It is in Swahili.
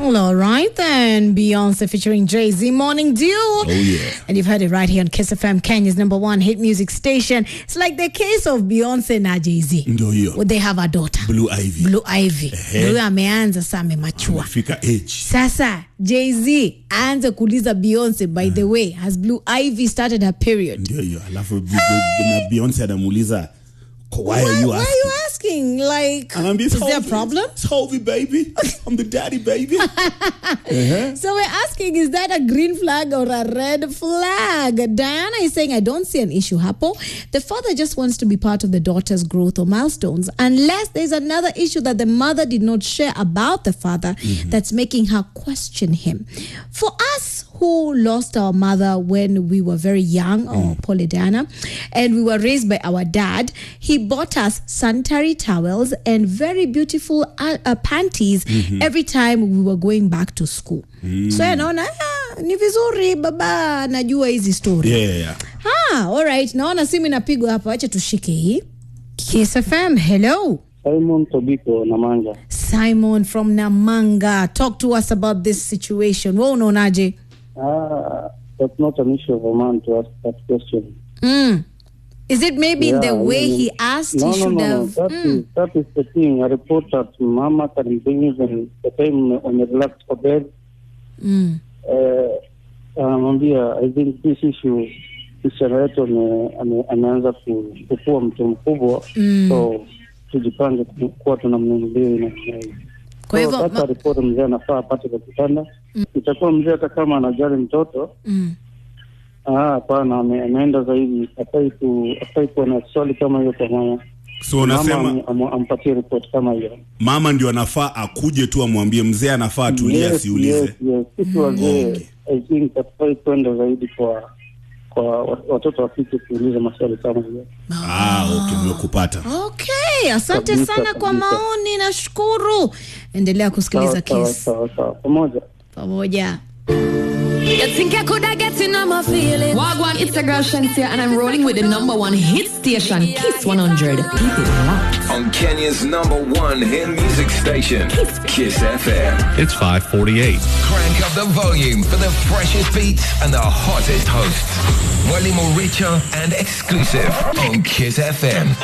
Well, all right then. Beyonce featuring Jay-Z, Morning Dew. Oh, yeah. And you've heard it right here on Kiss FM, Kenya's #1 hit music station. It's like the case of Beyonce na Jay-Z. Ndio. They have a daughter. Blue Ivy. Blue Ivy. Blue ameanza sasa amemachua. Fika age. Sasa Jay-Z aanze kuuliza Beyonce, by the way, has Blue Ivy started her period? Ndio. Alafu na Beyonce anamuuliza, why are you asking? Like, is there a problem? It's Hovey, baby. I'm the daddy, baby. So we're asking, is that a green flag or a red flag? Diana is saying, I don't see an issue, Hapo. The father just wants to be part of the daughter's growth or milestones, unless there's another issue that the mother did not share about the father that's making her question him. For us who lost our mother when we were very young, or Polydana, and we were raised by our dad, he bought us sanitary towels and very beautiful panties every time we were going back to school. So naona ni vizuri baba najua hizi story. Yeah. All right. Naona simu inapigwa hapa, acha tushike hii. Kiss FM, hello. Simon Tobiko Namanga. Simon from Namanga. Talk to us about this situation. Wewe unaonaje? That's not an issue of a man to ask that question. Is it maybe in the way he asked? No, he should have. That is the thing. A report that mama can bring even the time when you relax for bed. I think this issue msichana wetu ameanza kukua mtu mkubwa, so tujipange kuwa tunamnunulia. Kwa hivyo hata report mzee anafaa apate kwa kitanda. Itakuwa mzee hata kama anajali mtoto. Hapana, ameenda zaidi. Hafai kuwa na swali kama hiyo kwa mama. So unasema ampatie report kama hiyo. Mama ndio anafaa akuje tu amwambie mzee anafaa tulia asiulize. Yes. Sisi wazee, I think hafai kwenda zaidi kwa watoto wapike kuuliza maswali kama hiyo. Okay, nimekupata. Okay, asante sana kwa maoni, nashukuru. Endelea kusikiliza Kiss. Sawa. Pamoja. You think I could have get in on my feelings? Wagwan, it's a girl Shantia, and I'm rolling with the #1 hit station, Kiss 100. Keep it locked. On Kenya's #1 hit music station, Kiss FM. It's 5:48. Crank up the volume for the freshest beats and the hottest hosts. Wally more richer and exclusive on Kiss FM.